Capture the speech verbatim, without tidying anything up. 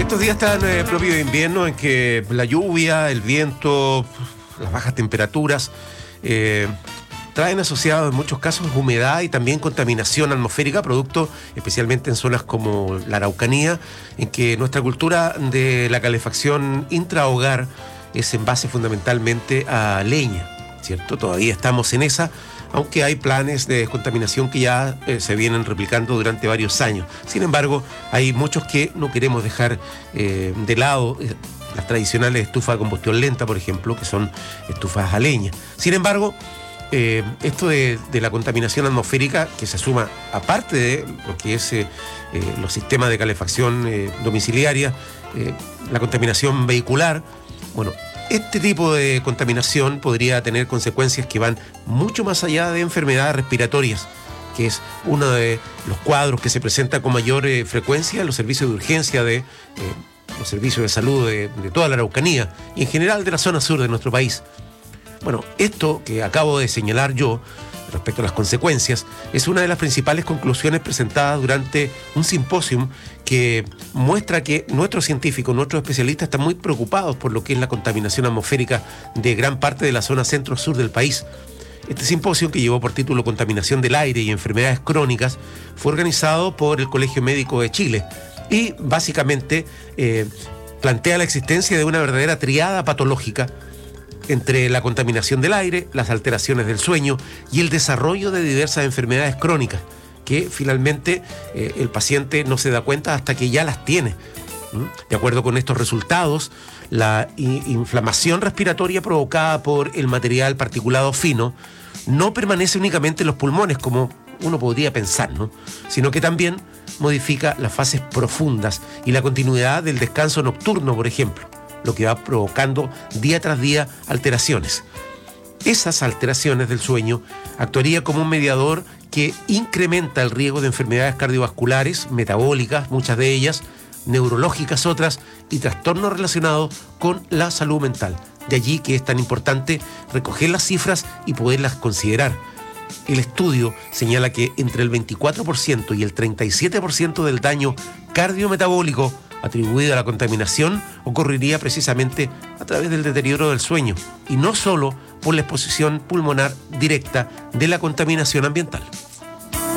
Estos días están eh, propios de invierno en que la lluvia, el viento, las bajas temperaturas eh, traen asociados en muchos casos humedad y también contaminación atmosférica, producto especialmente en zonas como la Araucanía, en que nuestra cultura de la calefacción intrahogar es en base fundamentalmente a leña, ¿cierto? Todavía estamos en esa, aunque hay planes de descontaminación que ya eh, se vienen replicando durante varios años. Sin embargo, hay muchos que no queremos dejar eh, de lado eh, las tradicionales estufas de combustión lenta, por ejemplo, que son estufas a leña. Sin embargo, eh, esto de, de la contaminación atmosférica, que se suma aparte de lo que es eh, eh, los sistemas de calefacción eh, domiciliaria, eh, la contaminación vehicular, bueno, este tipo de contaminación podría tener consecuencias que van mucho más allá de enfermedades respiratorias, que es uno de los cuadros que se presenta con mayor eh, frecuencia en los servicios de urgencia de eh, los servicios de salud de, de toda la Araucanía y en general de la zona sur de nuestro país. Bueno, esto que acabo de señalar yo respecto a las consecuencias es una de las principales conclusiones presentadas durante un simposio que muestra que nuestros científicos, nuestros especialistas están muy preocupados por lo que es la contaminación atmosférica de gran parte de la zona centro-sur del país. Este simposio, que llevó por título Contaminación del aire y enfermedades crónicas, fue organizado por el Colegio Médico de Chile y básicamente eh, plantea la existencia de una verdadera triada patológica entre la contaminación del aire, las alteraciones del sueño y el desarrollo de diversas enfermedades crónicas, que finalmente eh, el paciente no se da cuenta hasta que ya las tiene. ¿Mm? De acuerdo con estos resultados, la i- inflamación respiratoria provocada por el material particulado fino no permanece únicamente en los pulmones, como uno podría pensar, ¿no? Sino que también modifica las fases profundas y la continuidad del descanso nocturno, por ejemplo, lo que va provocando día tras día alteraciones. Esas alteraciones del sueño actuaría como un mediador que incrementa el riesgo de enfermedades cardiovasculares, metabólicas, muchas de ellas, neurológicas otras, y trastornos relacionados con la salud mental. De allí que es tan importante recoger las cifras y poderlas considerar. El estudio señala que entre el veinticuatro por ciento y el treinta y siete por ciento del daño cardiometabólico atribuido a la contaminación ocurriría precisamente a través del deterioro del sueño y no solo por la exposición pulmonar directa de la contaminación ambiental.